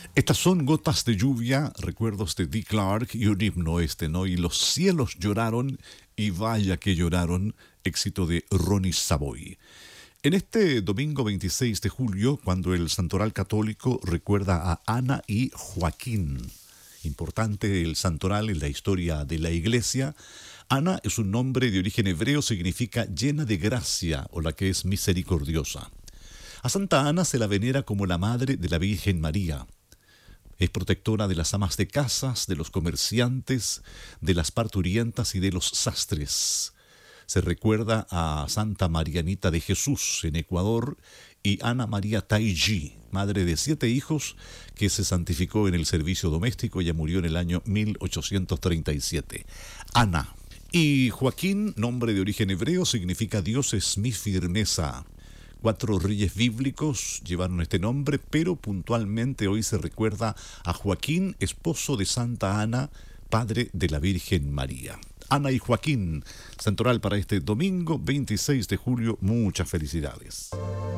Estas son Gotas de lluvia, recuerdos de Dee Clark y un himno ¿no? Y los cielos lloraron y vaya que lloraron, éxito de Ronnie Savoy. En este domingo 26 de julio, cuando el Santoral Católico recuerda a Ana y Joaquín, importante el santoral en la historia de la Iglesia. Ana es un nombre de origen hebreo, significa llena de gracia o la que es misericordiosa. A Santa Ana se la venera como la madre de la Virgen María. Es protectora de las amas de casas, de los comerciantes, de las parturientas y de los sastres. Se recuerda a Santa Marianita de Jesús en Ecuador y Ana María Taiji, madre de 7 hijos, que se santificó en el servicio doméstico. Ella murió en el año 1837. Ana. Y Joaquín, nombre de origen hebreo, significa Dios es mi firmeza. 4 reyes bíblicos llevaron este nombre, pero puntualmente hoy se recuerda a Joaquín, esposo de Santa Ana, padre de la Virgen María. Ana y Joaquín, santoral para este domingo 26 de julio, muchas felicidades.